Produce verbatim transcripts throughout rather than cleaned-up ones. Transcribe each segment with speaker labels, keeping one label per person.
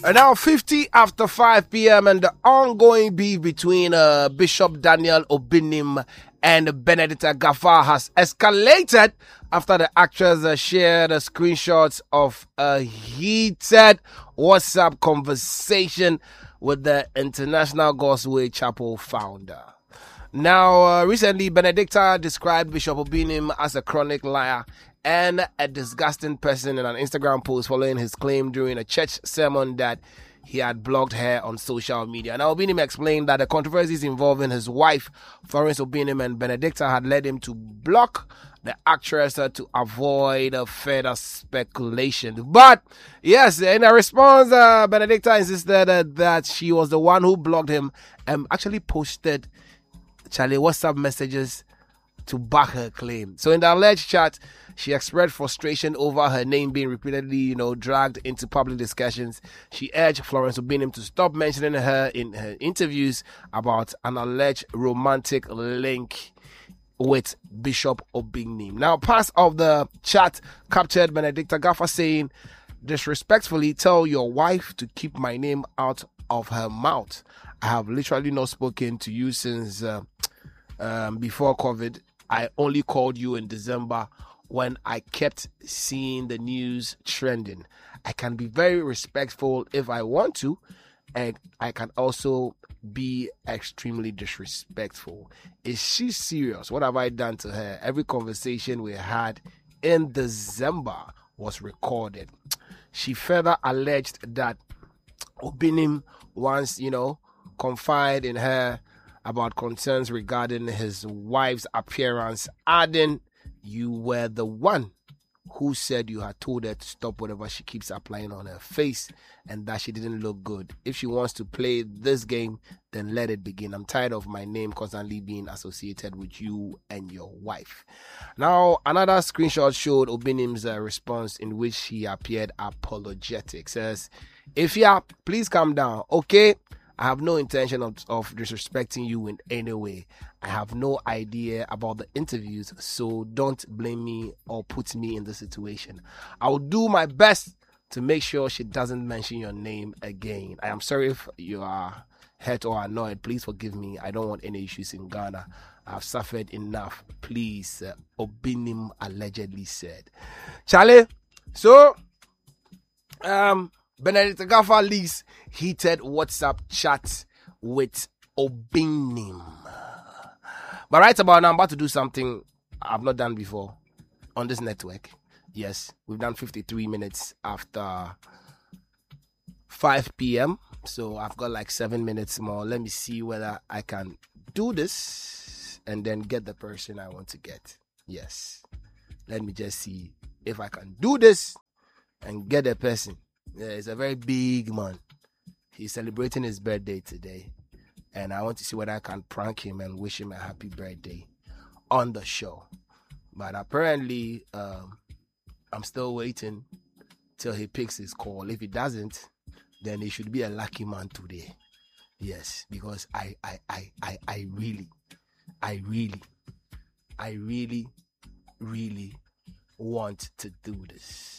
Speaker 1: And now fifty after five p.m. and the ongoing beef between uh, Bishop Daniel Obinim and Benedicta Gaffar has escalated after the actress uh, shared uh, screenshots of a heated WhatsApp conversation with the International Gospelway Chapel founder. Now, uh, recently, Benedicta described Bishop Obinim as a chronic liar and a disgusting person in an Instagram post following his claim during a church sermon that he had blocked her on social media. Now, Obinim explained that the controversies involving his wife, Florence Obinim, and Benedicta had led him to block the actress uh, to avoid uh, further speculation. But, yes, in a response, uh, Benedicta insisted uh, that she was the one who blocked him and actually posted Charlie WhatsApp messages to back her claim. So in the alleged chat, she expressed frustration over her name being repeatedly, you know, dragged into public discussions. She urged Florence Obinim to stop mentioning her in her interviews about an alleged romantic link with Bishop Obinim. Now, parts of the chat captured Benedicta Gaffar saying, "Disrespectfully tell your wife to keep my name out of her mouth. I have literally not spoken to you since uh, um, before COVID. I only called you in December when I kept seeing the news trending. I can be very respectful if I want to, and I can also be extremely disrespectful. Is she serious? What have I done to her? Every conversation we had in December was recorded." She further alleged that Obinim once, you know, confided in her about concerns regarding his wife's appearance, adding, "You were the one who said you had told her to stop whatever she keeps applying on her face and that she didn't look good. If she wants to play this game, then let it begin. I'm tired of my name constantly being associated with you and your wife." Now, another screenshot showed Obinim's uh, response in which he appeared apologetic. Says, "If you are, please calm down, okay? I have no intention of, of disrespecting you in any way. I have no idea about the interviews, so don't blame me or put me in the situation. I will do my best to make sure she doesn't mention your name again. I am sorry if you are hurt or annoyed. Please forgive me. I don't want any issues in Ghana. I've suffered enough. Please," uh, Obinim allegedly said. Charlie, so, um... Benedicta Gaffar leaks heated WhatsApp chat with Obinim. But right about now, I'm about to do something I've not done before on this network. Yes, we've done fifty-three minutes after five p.m. So I've got like seven minutes more. Let me see whether I can do this and then get the person I want to get. Yes. Let me just see if I can do this and get a person. Yeah, he's a very big man. He's celebrating his birthday today. And I want to see whether I can prank him and wish him a happy birthday on the show. But apparently, um, I'm still waiting till he picks his call. If he doesn't, then he should be a lucky man today. Yes, because I, I, I, I, I really, I really, I really, really want to do this.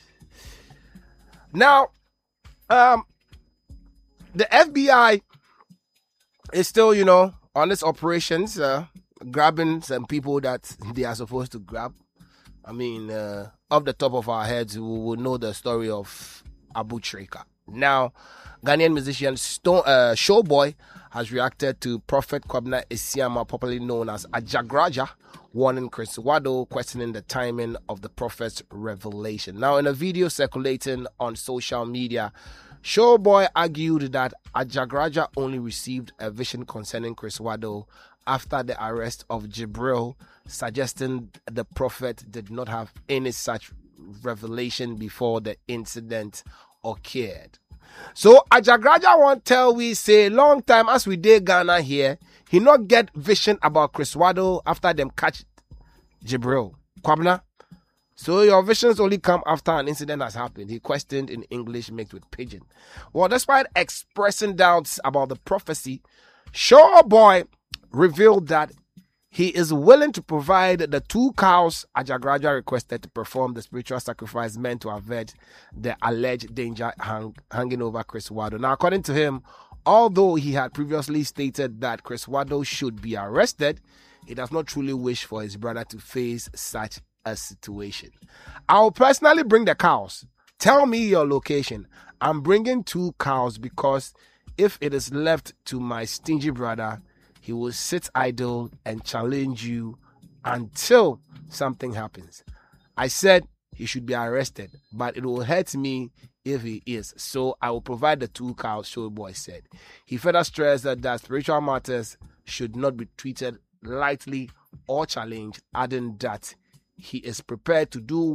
Speaker 1: Now, um, the F B I is still, you know, on its operations, uh, grabbing some people that they are supposed to grab. I mean, uh, off the top of our heads, we will know the story of Abu Trika. Now, Ghanaian musician Stone, uh, Showboy has reacted to Prophet Kwabena Esiama, popularly known as Ajagraja, warning Chris Wado, questioning the timing of the prophet's revelation. Now, in a video circulating on social media, Showboy argued that Ajagraja only received a vision concerning Chris Wado after the arrest of Jibril, suggesting the prophet did not have any such revelation before the incident occurred. So Ajagraja won't tell we say long time as we did Ghana here, he not get vision about Chris Wado after them catch Jibril. Kwabena. So your visions only come after an incident has happened, he questioned in English mixed with pidgin. Well, despite expressing doubts about the prophecy, Showboy revealed that he is willing to provide the two cows Ajagraja requested to perform the spiritual sacrifice meant to avert the alleged danger hang, hanging over Chris Wado. Now, according to him, although he had previously stated that Chris Wado should be arrested, he does not truly wish for his brother to face such a situation. I'll personally bring the cows. Tell me your location. I'm bringing two cows because if it is left to my stingy brother, he will sit idle and challenge you until something happens. I said he should be arrested, but it will hurt me if he is. So I will provide the two cows, Showboy said. He further stressed that, that spiritual matters should not be treated lightly or challenged, adding that he is prepared to do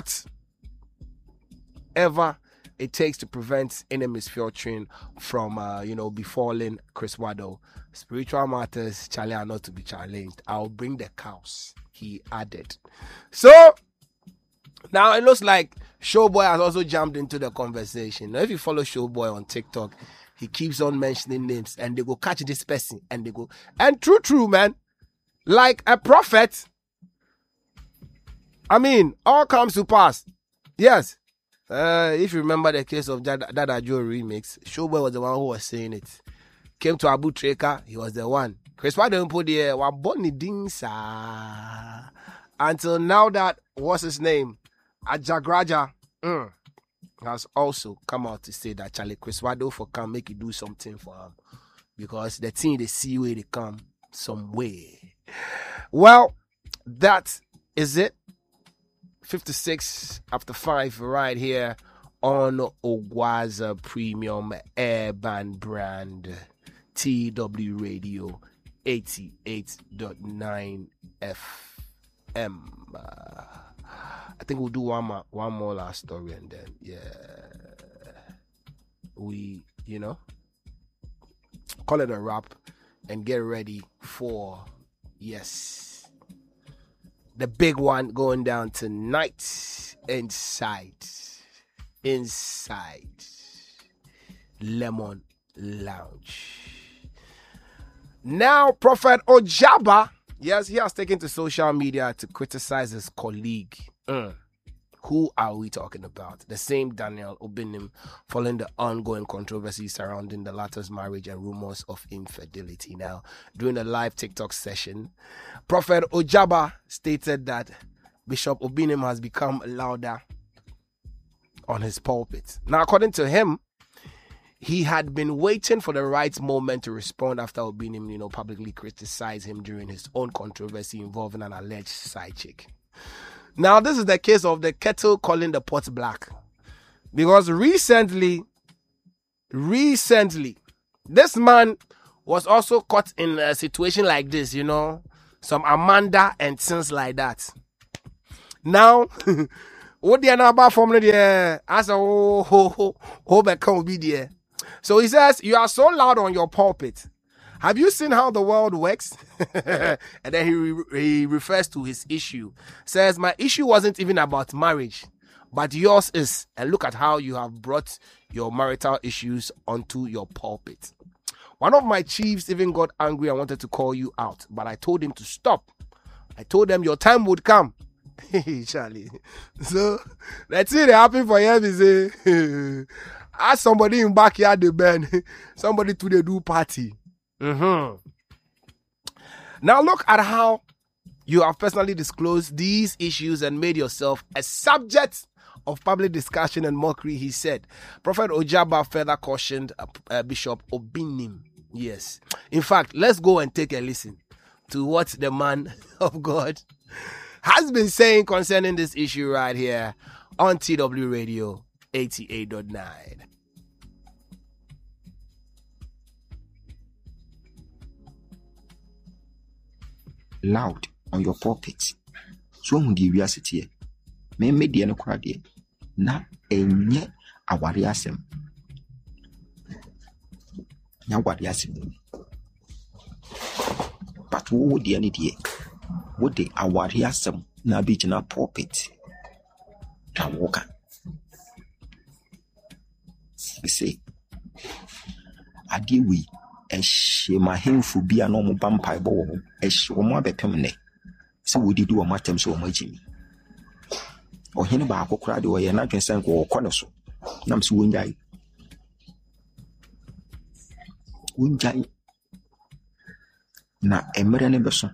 Speaker 1: whatever it takes to prevent any misfortune from, uh, you know, befalling Chris Wado. Spiritual matters, Charlie, are not to be challenged. I'll bring the cows, he added. So, now it looks like Showboy has also jumped into the conversation. Now, if you follow Showboy on TikTok, he keeps on mentioning names and they go catch this person and they go. And true, true, man. Like a prophet. I mean, all comes to pass. Yes. Uh, if you remember the case of Dada, Dada Joe remix, Showboy was the one who was saying it. Came to Abu Treka, he was the one. Chris Wado put the waboni dingsa. Until now that, what's his name? Ajagraja mm, has also come out to say that Charlie Chris Wado for come make you do something for him. Because the thing they see where they come some way. Well, that is it. fifty-six after five right here on Ogwaza Premium Airband brand T W Radio eighty-eight point nine F M. Uh, I think we'll do one more, one more last story and then, yeah, we, you know, call it a wrap and get ready for, yes, the big one going down tonight inside, inside Lemon Lounge. Now, Prophet Ojaba, yes, he has taken to social media to criticize his colleague. Mm. Who are we talking about? The same Daniel Obinim, following the ongoing controversy surrounding the latter's marriage and rumors of infidelity. Now, during a live TikTok session, Prophet Ojaba stated that Bishop Obinim has become louder on his pulpit. Now, according to him, he had been waiting for the right moment to respond after Obinim, you know, publicly criticized him during his own controversy involving an alleged side chick. Now, this is the case of the kettle calling the pot black. Because recently, recently, this man was also caught in a situation like this, you know, some Amanda and things like that. Now, what the another formula there? As a ho ho ho ho become be there. So he says, you are so loud on your pulpit. Have you seen how the world works? And then he, re- he refers to his issue. Says, my issue wasn't even about marriage, but yours is. And look at how you have brought your marital issues onto your pulpit. One of my chiefs even got angry and wanted to call you out, but I told him to stop. I told them your time would come. Charlie. So, let's see the happen for him is a ask somebody in backyard the band, somebody to the do party. Mm-hmm. Now look at how you have personally disclosed these issues and made yourself a subject of public discussion and mockery, he said. Prophet Ojaba further cautioned uh, uh, Bishop Obinim. Yes. In fact, let's go and take a listen to what the man of God has been saying concerning this issue right here on T W Radio eighty-eight point nine.
Speaker 2: Loud on your pulpit. So when the reality, me me the no crowd na enye awari asem. Na awari asem. But wo the any die? Wo the awari asem na bi na pulpit. Na woka. We say, adi we ɛhyɛ mahemfo bi a na ɔmo ba mpaebɔ wɔ hɔ ɛhyɛ ɔmo abɛpem nnɛ sɛ wodidi ɔmo atɛm sɛ ɔmo agyi mi ɔhene baako koraa de ɔyɛ n'adwene sɛ nka ɔkɔ ne so nam sɛ wongyae wongyae na mmerɛ ne bɛso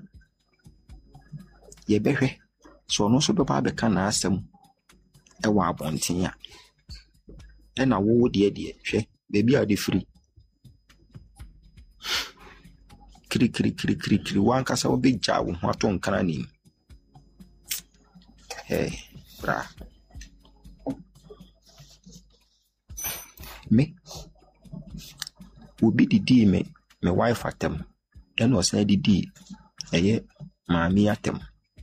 Speaker 2: yɛbɛhwɛ sɛ ɔno nso bɛba abɛka n'asɛm ɛwɔ abɔnten a ɛna wowo deɛ deɛ hwɛ baabi a ɔde firi kiri kiri kiri kiri kiri wankasa wobɛgya wo ho ato nkana nim hey bra me obi didi me me wife atem ɛna ɔsan didi ɛyɛ maami atem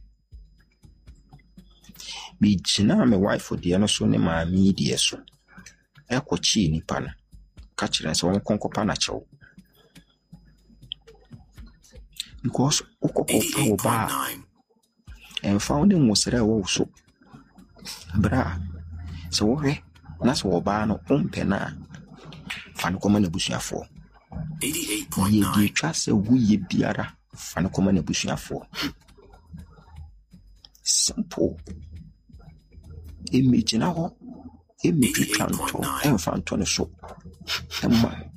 Speaker 2: bi gyina me wife deɛ no so ne maami deɛ so ɛkɔkyi nipa no ka kyerɛ sɛ wɔn kɔnkɔpa na kyɛw because ukɔkɔpa wo ba and found him was there also bra so wohwɛ na sɛ wo ba no ompe na fa no kɔma na busuafo eighty-eight point nine ye twa sɛ woyɛ biara fa no kɔma na busuafo simple image na hɔ image twanto ɛmfa nto no so ɛma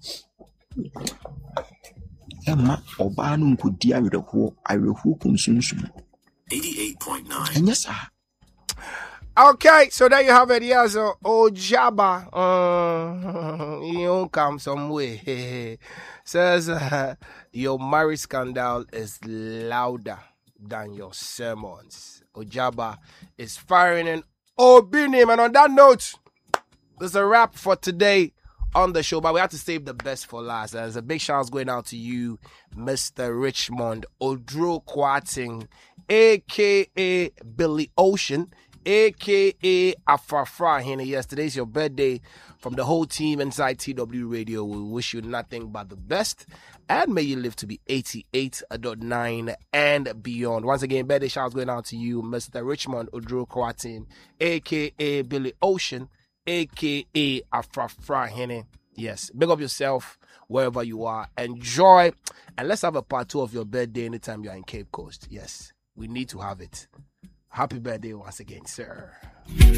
Speaker 2: Emma Obanu could dear with a who I will who consumes eighty-eight point nine. And yes, sir.
Speaker 1: Okay, so there you have it. Yes, uh, Ojaba, uh, you don't come some way. Says uh, your marriage scandal is louder than your sermons. Ojaba is firing in Obinim. And on that note, there's a wrap for today on the show, but we have to save the best for last. There's a big shout going out to you, Mister Richmond Odro Kwating, aka Billy Ocean, aka Afafra Hene. Yes, today's your birthday. From the whole team inside T W Radio, we wish you nothing but the best, and may you live to be eighty-eight point nine and beyond. Once again, birthday shout going out to you, Mister Richmond Odro Kwating, aka Billy Ocean, A K A Afrafra Hene. Yes, big up yourself wherever you are. Enjoy. And let's have a part two of your birthday anytime you're in Cape Coast. Yes, we need to have it. Happy birthday once again, sir.